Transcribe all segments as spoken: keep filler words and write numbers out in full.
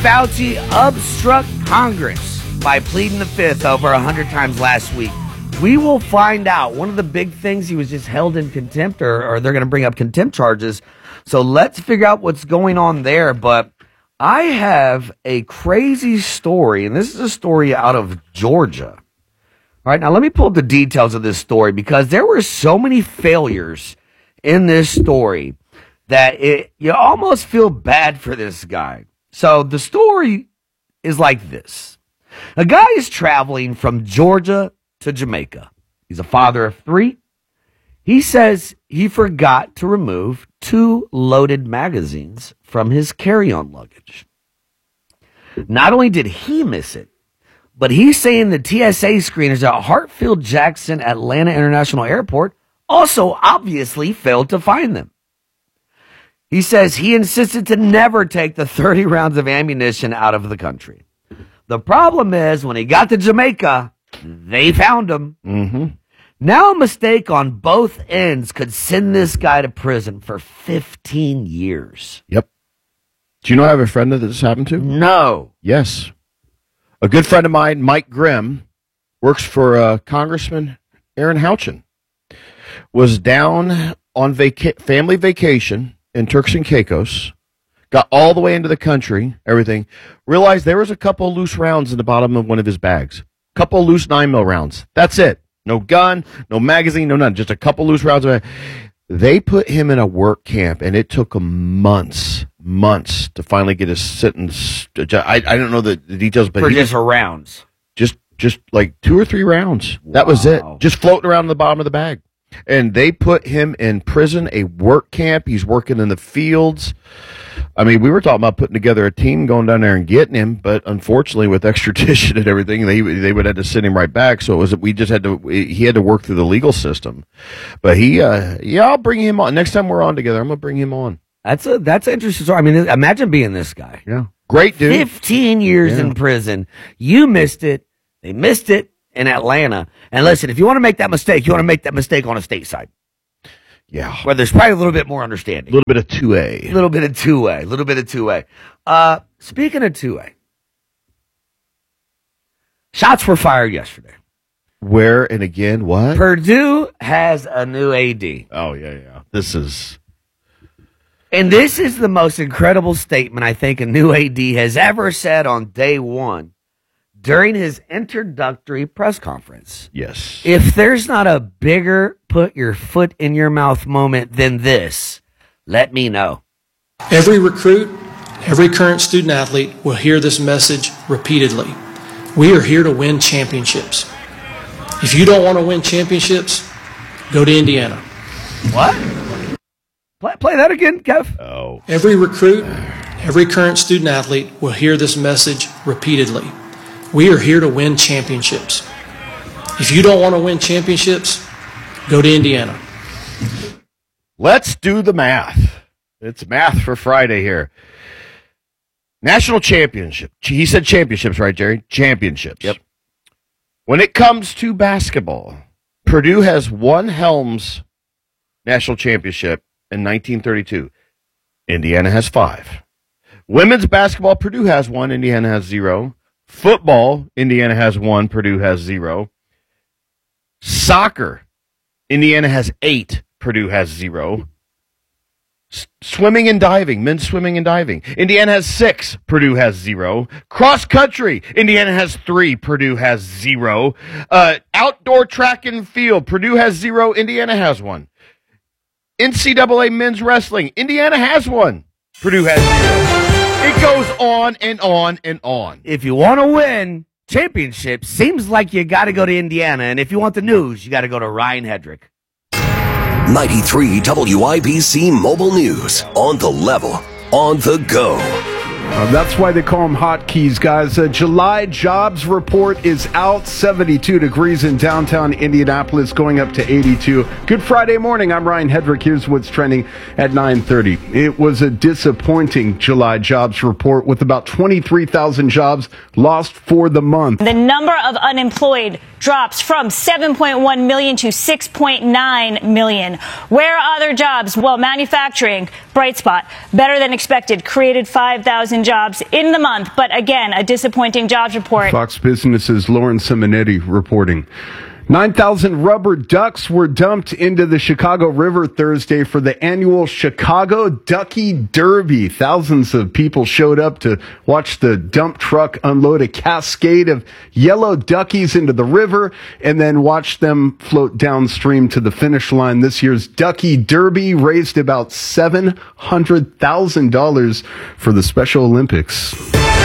Fauci obstruct Congress by pleading the fifth over one hundred times last week? We will find out. One of the big things, he was just held in contempt, or, or they're going to bring up contempt charges. So let's figure out what's going on there. But I have a crazy story, and this is a story out of Georgia. All right, now let me pull up the details of this story, because there were so many failures in this story that it, you almost feel bad for this guy. So the story is like this. A guy is traveling from Georgia to Jamaica. He's a father of three. He says he forgot to remove two loaded magazines from his carry-on luggage. Not only did he miss it, but he's saying the T S A screeners at Hartsfield-Jackson Atlanta International Airport also obviously failed to find them. He says he insisted to never take the thirty rounds of ammunition out of the country. The problem is, when he got to Jamaica, they found him. Mm-hmm. Now a mistake on both ends could send this guy to prison for fifteen years. Yep. Do you know I have a friend that this happened to? No. Yes. A good friend of mine, Mike Grimm, works for uh, Congressman Aaron Houchin, was down on vaca- family vacation in Turks and Caicos, got all the way into the country, everything, realized there was a couple of loose rounds in the bottom of one of his bags. Couple of loose nine mil rounds. That's it. No gun, no magazine, no nothing. Just a couple loose rounds. They put him in a work camp, and it took him months, months to finally get his sentence. I, I don't know the, the details, but for he just was, rounds. Just just like two or three rounds. Wow. That was it. Just floating around in the bottom of the bag. And they put him in prison, a work camp. He's working in the fields. I mean, we were talking about putting together a team, going down there and getting him, but unfortunately, with extradition and everything, they they would have to send him right back. So it was we just had to he had to work through the legal system. But he, uh, yeah, I'll bring him on next time we're on together. I'm gonna bring him on. That's a that's an interesting story. I mean, imagine being this guy. Yeah, great dude. Fifteen years yeah. in prison. You missed it. They missed it in Atlanta. And listen, if you want to make that mistake, you want to make that mistake on a state side. Yeah. Where there's probably a little bit more understanding. A little bit of two A. A little bit of two A. A little bit of two A. Uh, speaking of two A, shots were fired yesterday. Where and again, what? Purdue has a new A D. Oh, yeah, yeah. This is... And this is the most incredible statement I think a new A D has ever said on day one during his introductory press conference. Yes. If there's not a bigger put your foot in your mouth moment than this, let me know. Every recruit, every current student athlete will hear this message repeatedly. We are here to win championships. If you don't want to win championships, go to Indiana. What? Play, play that again, Kev. Oh. Every recruit, every current student athlete will hear this message repeatedly. We are here to win championships. If you don't want to win championships, go to Indiana. Let's do the math. It's math for Friday here. National championship. He said championships, right, Jerry? Championships. Yep. When it comes to basketball, Purdue has won Helms national championship in nineteen thirty-two. Indiana has five. Women's basketball, Purdue has one. Indiana has zero. Football, Indiana has one, Purdue has zero. Soccer, Indiana has eight, Purdue has zero. S- swimming and diving, men's swimming and diving, Indiana has six, Purdue has zero. Cross country, Indiana has three, Purdue has zero. Uh, outdoor track and field, Purdue has zero, Indiana has one. N C double A men's wrestling, Indiana has one, Purdue has zero. It goes on and on and on. If you want to win championships, seems like you got to go to Indiana. And if you want the news, you got to go to Ryan Hedrick. ninety-three W I B C Mobile News. On the level. On the go. Uh, that's why they call them hotkeys, guys. Uh, July jobs report is out. seventy-two degrees in downtown Indianapolis, going up to eighty-two. Good Friday morning. I'm Ryan Hedrick. Here's what's trending at nine thirty. It was a disappointing July jobs report with about twenty-three thousand jobs lost for the month. The number of unemployed drops from seven point one million to six point nine million. Where are other jobs? Well, manufacturing, bright spot, better than expected, created five thousand jobs in the month. But again, a disappointing jobs report. Fox Business's Lauren Simonetti reporting. nine thousand rubber ducks were dumped into the Chicago River Thursday for the annual Chicago Ducky Derby. Thousands of people showed up to watch the dump truck unload a cascade of yellow duckies into the river and then watch them float downstream to the finish line. This year's Ducky Derby raised about seven hundred thousand dollars for the Special Olympics.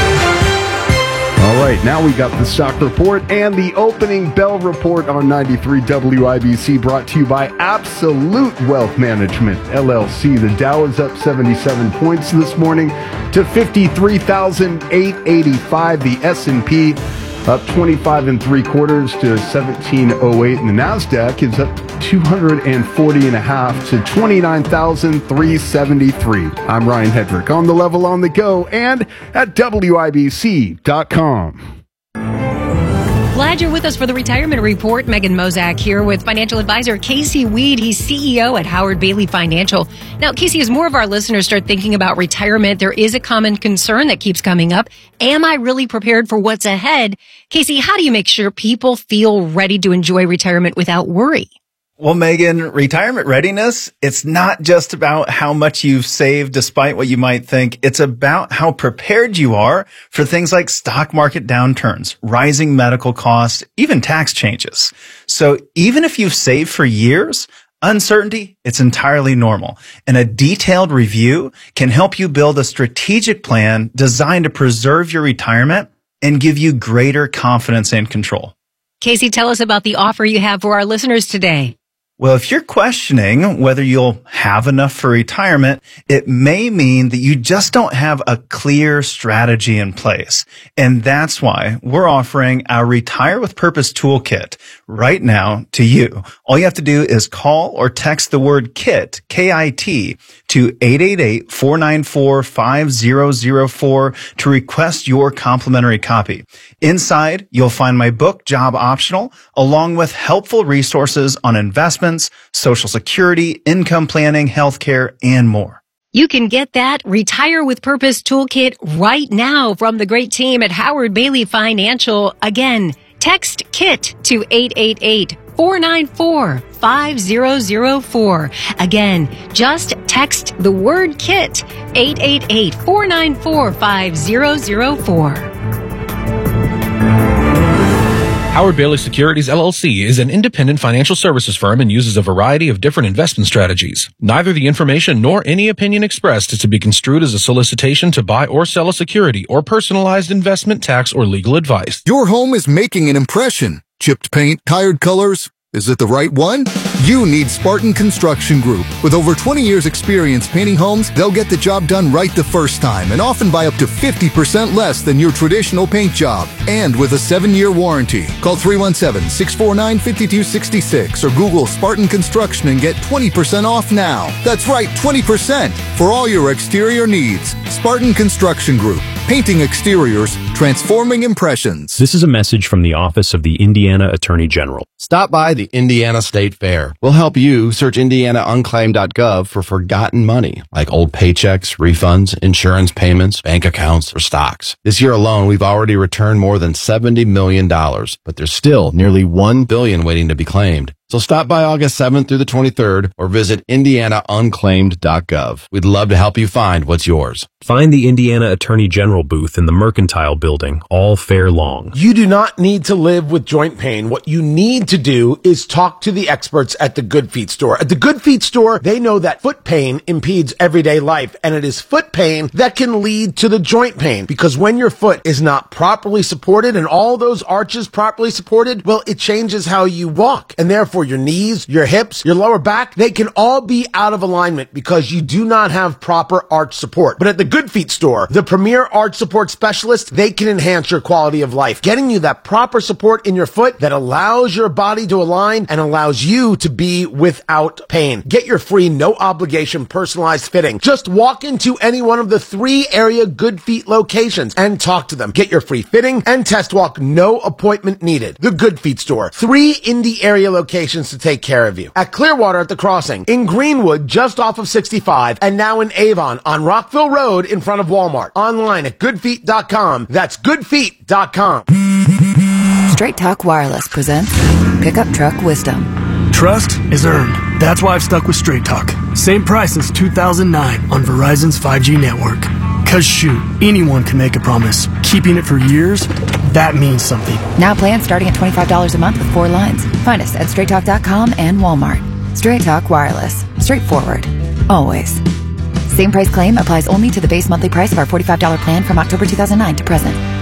All right, now we got the stock report and the opening bell report on ninety-three W I B C, brought to you by Absolute Wealth Management, L L C. The Dow is up seventy-seven points this morning to fifty-three thousand eight hundred eighty-five. The S and P up twenty-five and three quarters to seventeen oh eight, and the NASDAQ is up two hundred forty and a half to twenty-nine thousand three hundred seventy-three. I'm Ryan Hedrick, on the level, on the go, and at W I B C dot com. Glad you're with us for the Retirement Report. Megan Mozak here with financial advisor Casey Weed. He's C E O at Howard Bailey Financial. Now, Casey, as more of our listeners start thinking about retirement, there is a common concern that keeps coming up. Am I really prepared for what's ahead? Casey, how do you make sure people feel ready to enjoy retirement without worry? Well, Megan, retirement readiness, it's not just about how much you've saved despite what you might think. It's about how prepared you are for things like stock market downturns, rising medical costs, even tax changes. So even if you've saved for years, uncertainty, it's entirely normal. And a detailed review can help you build a strategic plan designed to preserve your retirement and give you greater confidence and control. Casey, tell us about the offer you have for our listeners today. Well, if you're questioning whether you'll have enough for retirement, it may mean that you just don't have a clear strategy in place. And that's why we're offering our Retire with Purpose Toolkit right now to you. All you have to do is call or text the word KIT, K I T, to eight eight eight, four nine four, five zero zero four to request your complimentary copy. Inside, you'll find my book, Job Optional, along with helpful resources on investments, Social Security, income planning, healthcare, and more. You can get that Retire with Purpose Toolkit right now from the great team at Howard Bailey Financial. Again, text KIT to eight eight eight, four nine four, five zero zero four. Again, just text the word KIT, eight eight eight, four nine four, five zero zero four. Howard Bailey Securities, L L C is an independent financial services firm and uses a variety of different investment strategies. Neither the information nor any opinion expressed is to be construed as a solicitation to buy or sell a security or personalized investment, tax, or legal advice. Your home is making an impression. Chipped paint, tired colors. Is it the right one? You need Spartan Construction Group. With over twenty years experience painting homes, they'll get the job done right the first time and often by up to fifty percent less than your traditional paint job. And with a seven-year warranty. Call three one seven, six four nine, five two six six or Google Spartan Construction and get twenty percent off now. That's right, twenty percent for all your exterior needs. Spartan Construction Group. Painting exteriors, transforming impressions. This is a message from the Office of the Indiana Attorney General. Stop by the Indiana State Fair. We'll help you search indiana unclaimed dot gov for forgotten money, like old paychecks, refunds, insurance payments, bank accounts, or stocks. This year alone, we've already returned more than seventy million dollars, but there's still nearly one billion dollars waiting to be claimed. So stop by August seventh through the twenty-third or visit indiana unclaimed dot gov. We'd love to help you find what's yours. Find the Indiana Attorney General booth in the Mercantile Building all fair long. You do not need to live with joint pain. What you need to do is talk to the experts at the Good Feet store. At the Good Feet store, they know that foot pain impedes everyday life, and it is foot pain that can lead to the joint pain. Because when your foot is not properly supported and all those arches properly supported, well, it changes how you walk. And therefore, for your knees, your hips, your lower back, they can all be out of alignment because you do not have proper arch support. But at the Good Feet store, the premier arch support specialists, they can enhance your quality of life, getting you that proper support in your foot that allows your body to align and allows you to be without pain. Get your free, no obligation, personalized fitting. Just walk into any one of the three area Good Feet locations and talk to them. Get your free fitting and test walk, no appointment needed. The Good Feet store, three Indy area locations to take care of you. At Clearwater at the Crossing, in Greenwood just off of sixty-five, and now in Avon on Rockville Road in front of Walmart. Online at good feet dot com. That's good feet dot com. Straight Talk Wireless presents Pickup Truck Wisdom. Trust is earned. That's why I've stuck with Straight Talk. Same price since two thousand nine on Verizon's five G network. Cause shoot, anyone can make a promise. Keeping it for years, that means something. Now plans starting at twenty-five dollars a month with four lines. Find us at straight talk dot com and Walmart. Straight Talk Wireless. Straightforward. Always. Same price claim applies only to the base monthly price of our forty-five dollars plan from October two thousand nine to present.